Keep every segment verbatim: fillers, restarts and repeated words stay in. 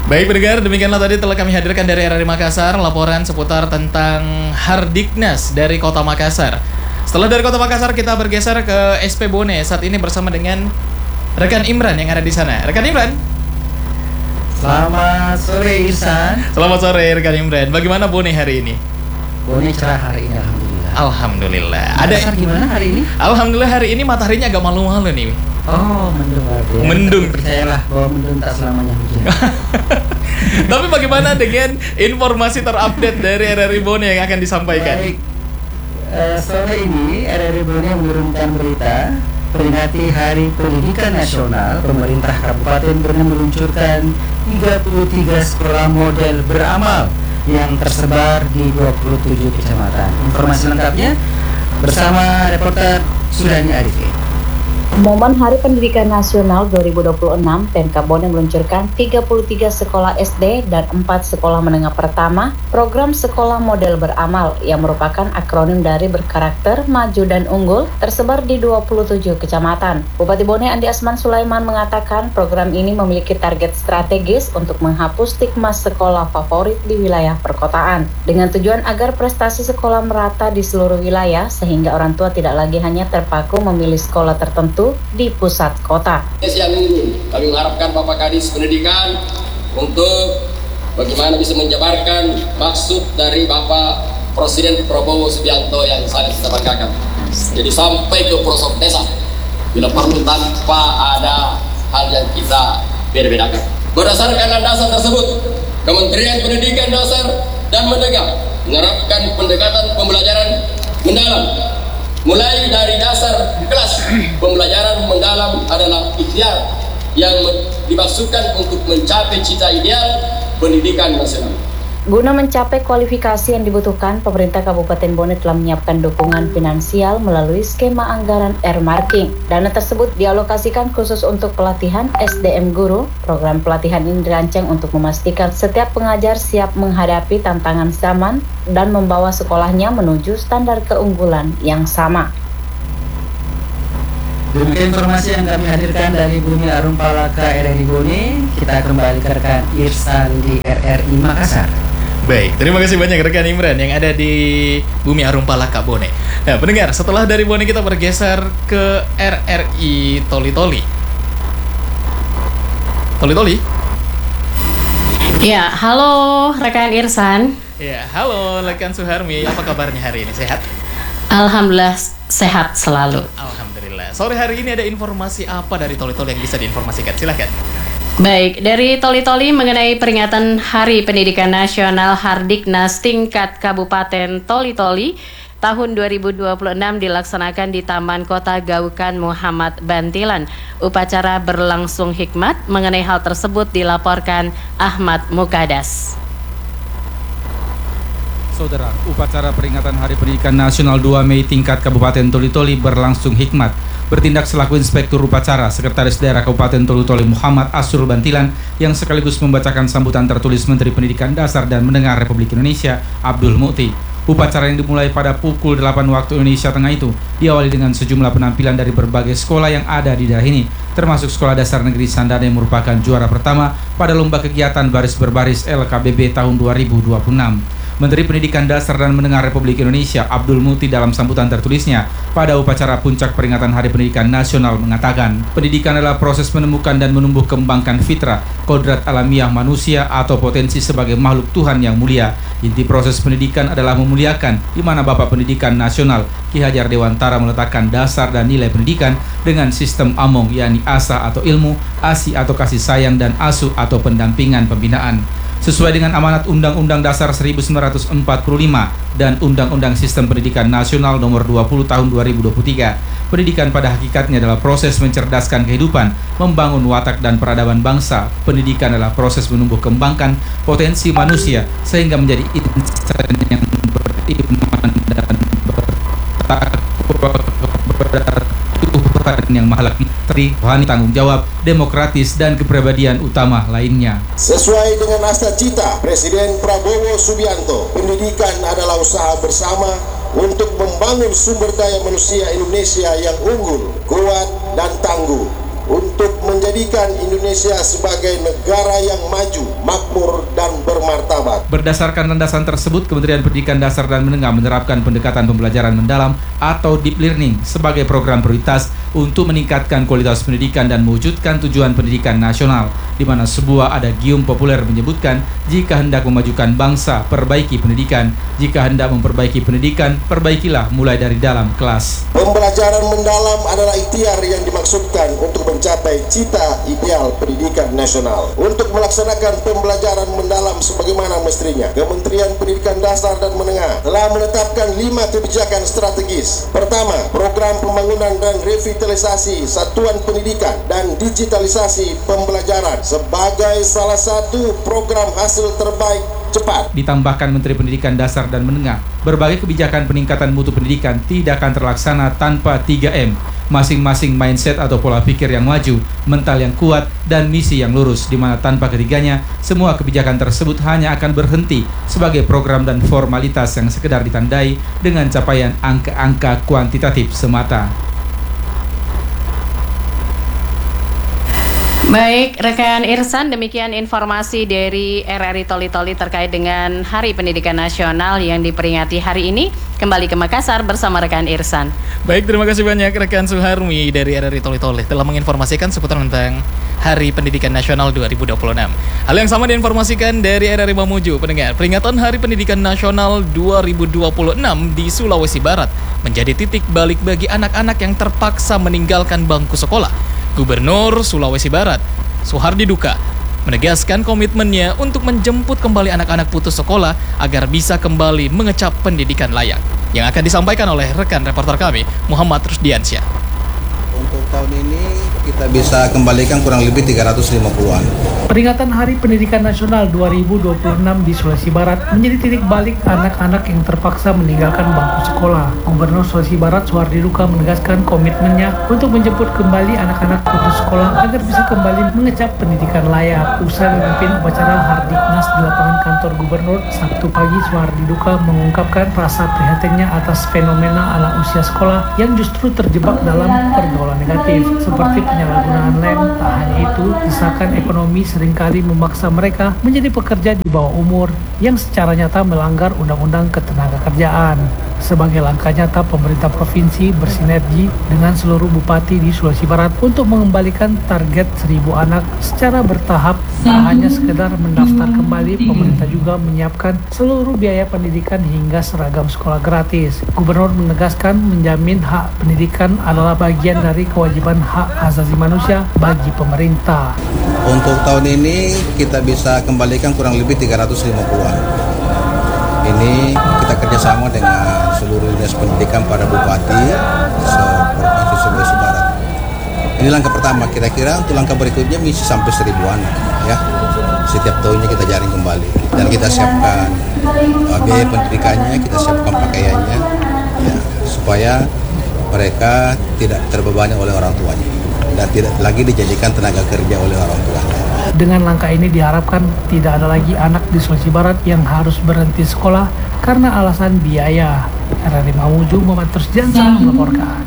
Baik pendengar, demikianlah tadi telah kami hadirkan dari R R I Makassar laporan seputar tentang Hardiknas dari Kota Makassar. Setelah dari Kota Makassar kita bergeser ke S P Bone saat ini bersama dengan rekan Imran yang ada di sana. Rekan Imran. Selamat sore Irsan. Selamat sore rekan Imran. Bagaimana Bone hari ini? Bone cerah hari ini, alhamdulillah. Alhamdulillah. Ada gimana hari ini? Alhamdulillah hari ini mataharinya agak malu-malu nih. Oh, mendung berarti. Mendung. Tapi percayalah bahwa mendung tak selamanya hujan. Tapi bagaimana dengan informasi terupdate dari R R I Bone yang akan disampaikan? Baik. Uh, sore ini R R I Bone menurunkan berita peringati Hari Pendidikan Nasional. Pemerintah Kabupaten Bone meluncurkan tiga puluh tiga sekolah model beramal yang tersebar di dua puluh tujuh kecamatan. Informasi lengkapnya bersama reporter Sudani Arifin. Momen Hari Pendidikan Nasional dua ribu dua puluh enam, Pemkab Bone meluncurkan tiga puluh tiga sekolah S D dan empat sekolah menengah pertama, program Sekolah Model Beramal yang merupakan akronim dari berkarakter, maju, dan unggul, tersebar di dua puluh tujuh kecamatan. Bupati Bone Andi Asman Sulaiman mengatakan program ini memiliki target strategis untuk menghapus stigma sekolah favorit di wilayah perkotaan, dengan tujuan agar prestasi sekolah merata di seluruh wilayah, sehingga orang tua tidak lagi hanya terpaku memilih sekolah tertentu di pusat kota. Siang ini kami mengharapkan Bapak Kadis Pendidikan untuk bagaimana bisa menjabarkan maksud dari Bapak Presiden Prabowo Subianto yang sangat kita banggakan. Jadi sampai ke pelosok desa, bila perlu tanpa ada hal yang kita beda-bedakan. Berdasarkan landasan tersebut, Kementerian Pendidikan Dasar dan Menengah menerapkan pendekatan pembelajaran mendalam. Mulai dari dasar kelas, pembelajaran mendalam adalah ikhtiar yang dimaksudkan untuk mencapai cita ideal pendidikan nasional. Guna mencapai kualifikasi yang dibutuhkan, pemerintah Kabupaten Bone telah menyiapkan dukungan finansial melalui skema anggaran earmarking. Dana tersebut dialokasikan khusus untuk pelatihan S D M guru. Program pelatihan ini dirancang untuk memastikan setiap pengajar siap menghadapi tantangan zaman dan membawa sekolahnya menuju standar keunggulan yang sama. Demikian informasi yang kami hadirkan dari Bumi Arum Palaka R R I Bone. Kita kembali ke rekan Irsan di R R I Makassar. Baik, terima kasih banyak rekan Imran yang ada di Bumi Arum Palaka Bone. Nah, pendengar, setelah dari Bone kita bergeser ke R R I Toli-Toli. Toli-Toli? Ya, halo rekan Irsan. Ya, halo rekan Suharmi. Apa kabarnya hari ini? Sehat? Alhamdulillah sehat selalu. Alhamdulillah. Sore hari ini ada informasi apa dari Toli-Toli yang bisa diinformasikan? Silakan. Baik, dari Toli-Toli mengenai peringatan Hari Pendidikan Nasional Hardiknas tingkat Kabupaten Toli-Toli tahun dua ribu dua puluh enam dilaksanakan di Taman Kota Gaukan Muhammad Bantilan. Upacara berlangsung hikmat. Mengenai hal tersebut dilaporkan Ahmad Mukadas. Saudara, upacara peringatan Hari Pendidikan Nasional dua Mei tingkat Kabupaten Toli-Toli berlangsung hikmat. Bertindak selaku Inspektur Upacara, Sekretaris Daerah Kabupaten Toli-Toli Muhammad Asrul Bantilan yang sekaligus membacakan sambutan tertulis Menteri Pendidikan Dasar dan Menengah Republik Indonesia Abdul Mukti. Upacara yang dimulai pada pukul delapan waktu Indonesia Tengah itu diawali dengan sejumlah penampilan dari berbagai sekolah yang ada di daerah ini, termasuk Sekolah Dasar Negeri Sandana yang merupakan juara pertama pada lomba kegiatan baris berbaris L K B B tahun dua ribu dua puluh enam. Menteri Pendidikan Dasar dan Menengah Republik Indonesia Abdul Mukti dalam sambutan tertulisnya pada upacara puncak peringatan Hari Pendidikan Nasional mengatakan, pendidikan adalah proses menemukan dan menumbuh kembangkan fitrah, kodrat alamiah manusia atau potensi sebagai makhluk Tuhan yang mulia. Inti proses pendidikan adalah memuliakan, di mana Bapak Pendidikan Nasional Ki Hajar Dewantara meletakkan dasar dan nilai pendidikan dengan sistem AMONG, yakni asa atau ilmu, asi atau kasih sayang, dan asu atau pendampingan pembinaan. Sesuai dengan amanat Undang-Undang Dasar seribu sembilan ratus empat puluh lima dan Undang-Undang Sistem Pendidikan Nasional Nomor dua puluh Tahun dua ribu dua puluh tiga, pendidikan pada hakikatnya adalah proses mencerdaskan kehidupan, membangun watak dan peradaban bangsa. Pendidikan adalah proses menumbuh kembangkan potensi manusia sehingga menjadi insan yang beriman dan bertakwa kepada Tuhan yang Maha Teri, rohani, tanggung jawab, demokratis, dan kepribadian utama lainnya. Sesuai dengan asta cita Presiden Prabowo Subianto, pendidikan adalah usaha bersama untuk membangun sumber daya manusia Indonesia yang unggul, kuat, dan tangguh. untuk menjadikan Indonesia sebagai negara yang maju, makmur, dan bermartabat. Berdasarkan landasan tersebut, Kementerian Pendidikan Dasar dan Menengah menerapkan pendekatan pembelajaran mendalam atau deep learning sebagai program prioritas untuk meningkatkan kualitas pendidikan dan mewujudkan tujuan pendidikan nasional, di mana sebuah adagium populer menyebutkan jika hendak memajukan bangsa, perbaiki pendidikan. Jika hendak memperbaiki pendidikan, perbaikilah mulai dari dalam kelas. Pembelajaran mendalam adalah ikhtiar yang dimaksudkan untuk mencapai cita ideal pendidikan nasional. Untuk melaksanakan pembelajaran mendalam sebagaimana mestinya, Kementerian Pendidikan Dasar dan Menengah telah menetapkan lima kebijakan strategis. Pertama, program pembangunan dan revitalisasi satuan pendidikan dan digitalisasi pembelajaran sebagai salah satu program hasil terbaik cepat. Ditambahkan Menteri Pendidikan Dasar dan Menengah, berbagai kebijakan peningkatan mutu pendidikan tidak akan terlaksana tanpa tiga M, masing-masing mindset atau pola pikir yang maju, mental yang kuat, dan misi yang lurus, di mana tanpa ketiganya, semua kebijakan tersebut hanya akan berhenti sebagai program dan formalitas yang sekedar ditandai dengan capaian angka-angka kuantitatif semata. Baik, rekan Irsan, demikian informasi dari R R I Toli-Toli terkait dengan Hari Pendidikan Nasional yang diperingati hari ini. Kembali ke Makassar bersama rekan Irsan. Baik, terima kasih banyak rekan Suharmi dari R R I Toli-Toli telah menginformasikan seputar tentang Hari Pendidikan Nasional dua ribu dua puluh enam. Hal yang sama diinformasikan dari R R I Mamuju. Pendengar, peringatan Hari Pendidikan Nasional dua ribu dua puluh enam di Sulawesi Barat menjadi titik balik bagi anak-anak yang terpaksa meninggalkan bangku sekolah. Gubernur Sulawesi Barat, Suhardi Duka, menegaskan komitmennya untuk menjemput kembali anak-anak putus sekolah agar bisa kembali mengecap pendidikan layak. Yang akan disampaikan oleh rekan reporter kami, Muhammad Rusdiansyah. Untuk tahun ini kita bisa kembalikan kurang lebih tiga ratus lima puluhan. Peringatan Hari Pendidikan Nasional dua ribu dua puluh enam di Sulawesi Barat menjadi titik balik anak-anak yang terpaksa meninggalkan bangku sekolah. Gubernur Sulawesi Barat Suhardi Duka menegaskan komitmennya untuk menjemput kembali anak-anak putus sekolah agar bisa kembali mengecap pendidikan layak. Usai memimpin upacara Hardiknas di lapangan kantor Gubernur Sabtu pagi, Suhardi Duka mengungkapkan rasa prihatinnya atas fenomena anak usia sekolah yang justru terjebak dalam pergaulan negatif seperti penyalahgunaan lem. Tak hanya itu, desakan ekonomi seringkali memaksa mereka menjadi pekerja di bawah umur yang secara nyata melanggar Undang-Undang Ketenagakerjaan. Sebagai langkah nyata, pemerintah provinsi bersinergi dengan seluruh bupati di Sulawesi Barat untuk mengembalikan target seribu anak secara bertahap. Tak hanya sekedar mendaftar kembali, pemerintah juga menyiapkan seluruh biaya pendidikan hingga seragam sekolah gratis. Gubernur menegaskan menjamin hak pendidikan adalah bagian dari kewajiban hak asasi manusia bagi pemerintah. Untuk tahun ini kita bisa kembalikan kurang lebih tiga ratus lima puluhan. Ini kita kerjasama dengan seluruh dinas pendidikan pada bupati se-Provinsi Sulawesi Barat. Ini langkah pertama, kira-kira untuk langkah berikutnya misi sampai seribuan ya. Setiap tahunnya kita jaring kembali dan kita siapkan uh, biaya pendidikannya, kita siapkan pakaiannya ya, supaya mereka tidak terbebani oleh orang tuanya dan tidak lagi dijadikan tenaga kerja oleh orang tuanya. Dengan langkah ini diharapkan tidak ada lagi anak di Sulawesi Barat yang harus berhenti sekolah karena alasan biaya. R R I Mamuju, Muhammad Rusdiansyah melaporkan.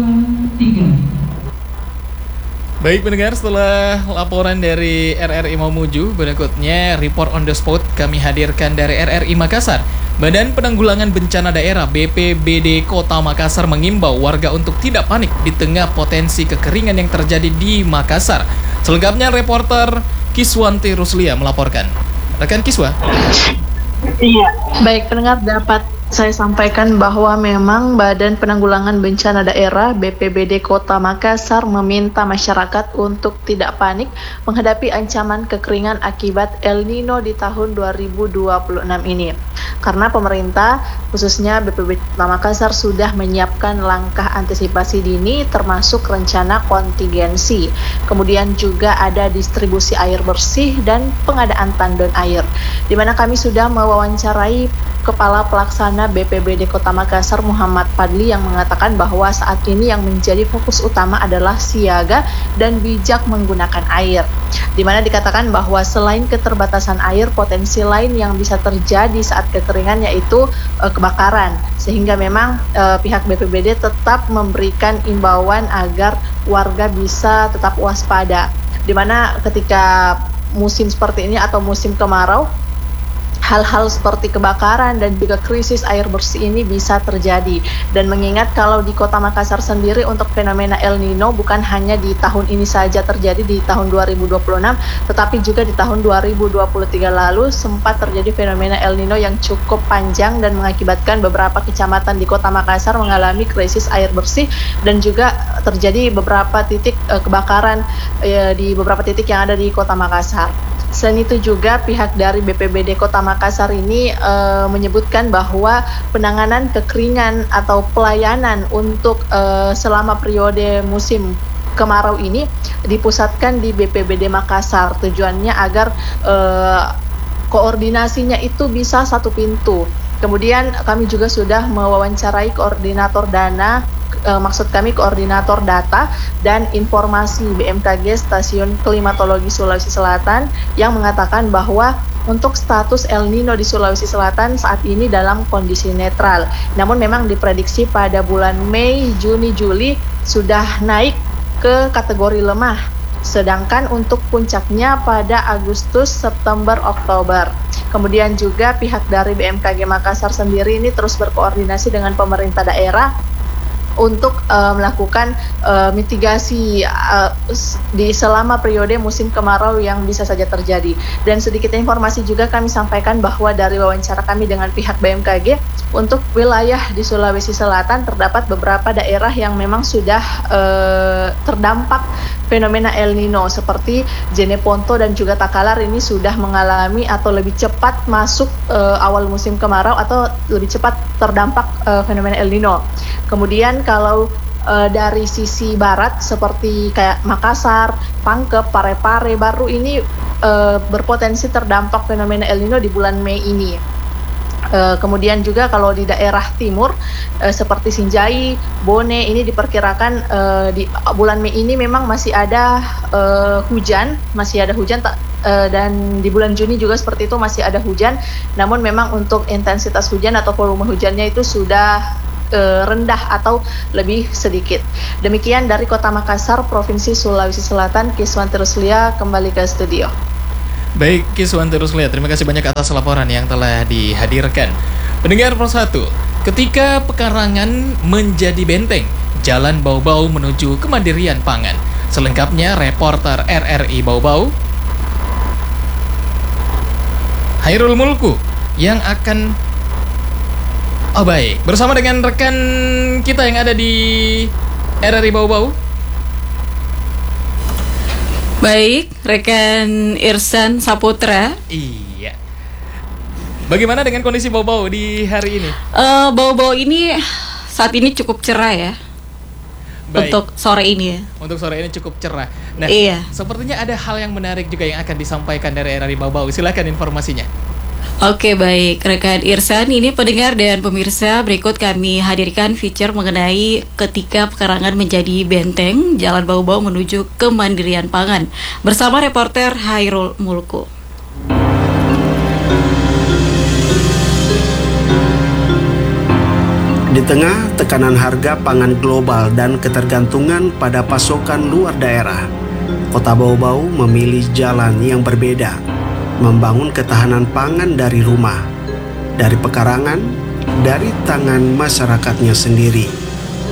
Baik pendengar, setelah laporan dari R R I Mamuju, berikutnya report on the spot kami hadirkan dari R R I Makassar. Badan Penanggulangan Bencana Daerah B P B D Kota Makassar mengimbau warga untuk tidak panik di tengah potensi kekeringan yang terjadi di Makassar. Selengkapnya reporter Kiswanti Ruslia melaporkan. Rekan Kiswa. Iya. Baik pendengar, dapat saya sampaikan bahwa memang Badan Penanggulangan Bencana Daerah B P B D Kota Makassar meminta masyarakat untuk tidak panik menghadapi ancaman kekeringan akibat El Nino di tahun dua ribu dua puluh enam ini. Karena pemerintah, khususnya B P B D Kota Makassar, sudah menyiapkan langkah antisipasi dini termasuk rencana kontingensi. Kemudian juga ada distribusi air bersih dan pengadaan tandon air. Di mana kami sudah mewawancarai Kepala Pelaksana B P B D Kota Makassar Muhammad Fadli yang mengatakan bahwa saat ini yang menjadi fokus utama adalah siaga dan bijak menggunakan air. Di mana dikatakan bahwa selain keterbatasan air, potensi lain yang bisa terjadi saat kekeringan yaitu e, kebakaran. Sehingga memang e, pihak B P B D tetap memberikan imbauan agar warga bisa tetap waspada. Di mana ketika musim seperti ini atau musim kemarau, hal-hal seperti kebakaran dan juga krisis air bersih ini bisa terjadi. Dan mengingat kalau di Kota Makassar sendiri untuk fenomena El Nino bukan hanya di tahun ini saja terjadi di tahun dua ribu dua puluh enam, tetapi juga di tahun dua ribu dua puluh tiga lalu sempat terjadi fenomena El Nino yang cukup panjang dan mengakibatkan beberapa kecamatan di Kota Makassar mengalami krisis air bersih dan juga terjadi beberapa titik eh, kebakaran eh, di beberapa titik yang ada di Kota Makassar. Selain itu juga pihak dari B P B D Kota Makassar ini e, menyebutkan bahwa penanganan kekeringan atau pelayanan untuk e, selama periode musim kemarau ini dipusatkan di B P B D Makassar. Tujuannya agar e, koordinasinya itu bisa satu pintu. Kemudian kami juga sudah mewawancarai koordinator dana, e, maksud kami koordinator data dan informasi B M K G Stasiun Klimatologi Sulawesi Selatan yang mengatakan bahwa untuk status El Nino di Sulawesi Selatan saat ini dalam kondisi netral. Namun memang diprediksi pada bulan Mei, Juni, Juli sudah naik ke kategori lemah. Sedangkan untuk puncaknya pada Agustus, September, Oktober. Kemudian juga pihak dari B M K G Makassar sendiri ini terus berkoordinasi dengan pemerintah daerah untuk uh, melakukan uh, mitigasi uh, di selama periode musim kemarau yang bisa saja terjadi. Dan sedikit informasi juga kami sampaikan bahwa dari wawancara kami dengan pihak B M K G, untuk wilayah di Sulawesi Selatan terdapat beberapa daerah yang memang sudah uh, terdampak fenomena El Nino seperti Jeneponto dan juga Takalar ini sudah mengalami atau lebih cepat masuk uh, awal musim kemarau atau lebih cepat terdampak uh, fenomena El Nino. Kemudian kalau uh, dari sisi barat seperti kayak Makassar, Pangkep, Parepare, Baru ini uh, berpotensi terdampak fenomena El Nino di bulan Mei ini. Uh, kemudian juga kalau di daerah timur uh, seperti Sinjai, Bone ini diperkirakan uh, di bulan Mei ini memang masih ada uh, hujan, masih ada hujan tak, uh, dan di bulan Juni juga seperti itu masih ada hujan. Namun memang untuk intensitas hujan atau volume hujannya itu sudah uh, rendah atau lebih sedikit. Demikian dari Kota Makassar, Provinsi Sulawesi Selatan, Kiswanti Ruslia kembali ke studio. Baik, Kiswanti Ruslia, terima kasih banyak atas laporan yang telah dihadirkan. Pendengar persatu, ketika pekarangan menjadi benteng, jalan Bau-Bau menuju kemandirian pangan. Selengkapnya reporter R R I Bau-Bau, Hairul Mulku, yang akan Oh baik, bersama dengan rekan kita yang ada di R R I Bau-Bau. Baik, rekan Irsan Saputra. Iya. Bagaimana dengan kondisi Bau-Bau di hari ini? Uh, Bau-Bau ini saat ini cukup cerah ya. Baik. Untuk sore ini ya. Untuk sore ini cukup cerah. Nah, iya. Sepertinya ada hal yang menarik juga yang akan disampaikan dari R R I Bau-Bau. Silakan informasinya. Oke, baik rekan Irsan, ini pendengar dan pemirsa, berikut kami hadirkan feature mengenai ketika pekarangan menjadi benteng, jalan Bau-Bau menuju kemandirian pangan bersama reporter Hairul Mulku. Di tengah tekanan harga pangan global dan ketergantungan pada pasokan luar daerah, Kota Bau-Bau memilih jalan yang berbeda, membangun ketahanan pangan dari rumah, dari pekarangan, dari tangan masyarakatnya sendiri.